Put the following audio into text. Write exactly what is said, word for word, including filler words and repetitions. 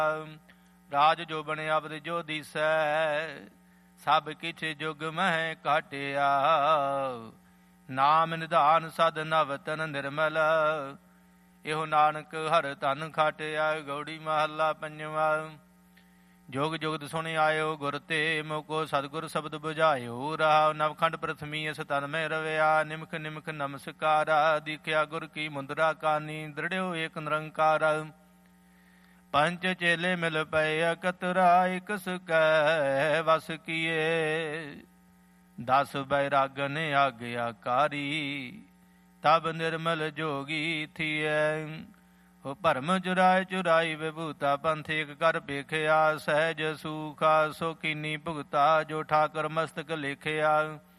ਰਾਜ ਜੋ ਬਣਿਆ ਅਬਦ ਜੋ ਦੀਸੈ, ਸਭ ਕਿਛ ਜੁਗ ਮਹਿ ਘਾਟਿਆ। ਨਾਮ ਨਿਧਾਨ ਸਦ ਨਵ ਤਨ ਨਿਰਮਲ, ਇਹੋ ਨਾਨਕ ਹਰ ਧਨ ਖਾਟਿਆ। ਗੌੜੀ ਮਹੱਲਾ ਪੰਜਵਾ। ਜੋਗ ਜੁਗਤ ਸੁਣ ਆਇਓ ਗੁਰ ਤੇ, ਮੋਕੋ ਸਤਿਗੁਰ ਸ਼ਬਦ ਬੁਝਾਇਓ। ਰਹਾ ਨਵਖੰਡ ਪ੍ਰਥਮੀ ਇਸ ਤਨ ਮੈਂ ਰਵਿਆ, ਨਿਮਖ ਨਿਮਖ ਨਮਸਕਾਰਾ। ਦੀਖਿਆ ਗੁਰ ਕੀ ਮੁੰਦਰਾ ਕਾਨੀ, ਦ੍ਰਿੜਿਓ ਏਕ ਨਿਰੰਕਾਰ। ਪੰਚ ਚੇਲੇ ਮਿਲ ਪਏ ਇਕਤਰਾ, ਇਕ ਸੁਕੈ ਵਸ ਕੀਏ। ਦਸ ਬੈਰਾਗਨ ਆਗਿਆਕਾਰੀ, ਤਬ ਨਿਰਮਲ ਜੋਗੀ ਥੀਐ। ਹੋ ਭਰਮ ਚੁਰਾਇ ਚੁਰਾਈ ਵਿਭੂਤਾ, ਪੰਥ ਏਕ ਕਰ ਵੇਖਿਆ। ਸਹਿਜ ਸੂਖਾ ਸੋ ਕੀਨੀ ਭੁਗਤਾ, ਜੋ ਠਾਕਰ ਮਸਤਕ ਲਿਖਿਆ।